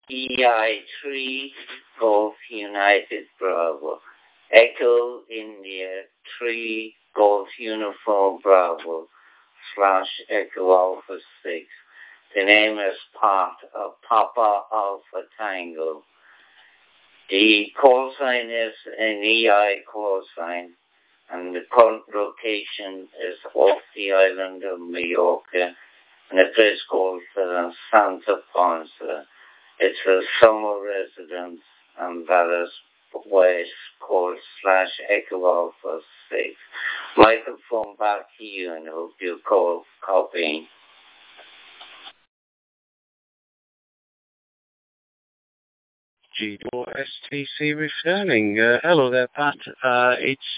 EI3 Golf United Bravo. Echo India 3 Golf Uniform Bravo / Echo Alpha 6. The name is part of Papa Alpha Tango. The call sign is an EI call sign, and the current location is off the island of Mallorca in a place called Santa Ponsa. It's a summer residence, and that is why it's called / Echo Alpha 6. Microphone back to you, and hope you call copying. G4STC returning. Hello there, Pat. It's